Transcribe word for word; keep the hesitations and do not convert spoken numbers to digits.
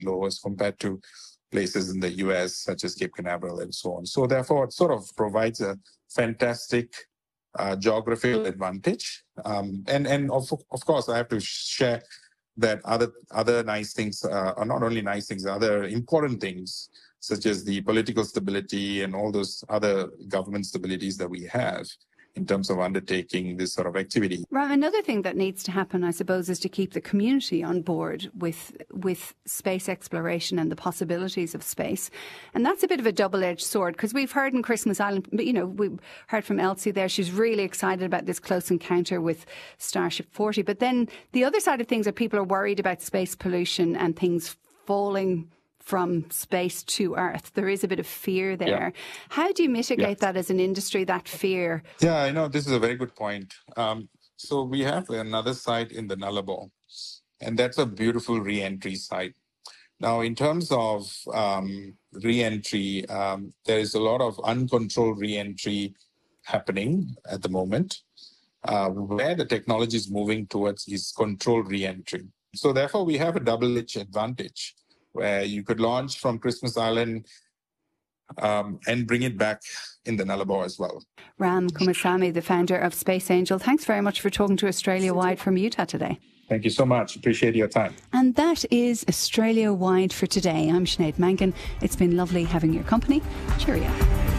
low as compared to places in the U S, such as Cape Canaveral and so on. So therefore, it sort of provides a fantastic uh, geographical advantage. Um, and and of, of course, I have to share that other other nice things uh, are not only nice things, other important things, such as the political stability and all those other government stabilities that we have in terms of undertaking this sort of activity. Ram, another thing that needs to happen, I suppose, is to keep the community on board with with space exploration and the possibilities of space. And that's a bit of a double-edged sword, because we've heard in Christmas Island, you know, we heard from Elsie there, she's really excited about this close encounter with Starship forty. But then the other side of things are people are worried about space pollution and things falling from space to Earth. There is a bit of fear there. Yeah. How do you mitigate yeah. that as an industry, that fear? Yeah, I know this is a very good point. Um, so we have another site in the Nullarbor, and that's a beautiful re-entry site. Now, in terms of um, re-entry, um, there is a lot of uncontrolled re-entry happening at the moment. Uh, where the technology is moving towards is controlled re-entry. So therefore, we have a double-edged advantage, where you could launch from Christmas Island um, and bring it back in the Nullarbor as well. Ram Kumarasamy, the founder of Space Angel, thanks very much for talking to Australia Wide from Utah today. Thank you so much. Appreciate your time. And that is Australia Wide for today. I'm Sinead Mangan. It's been lovely having your company. Cheerio.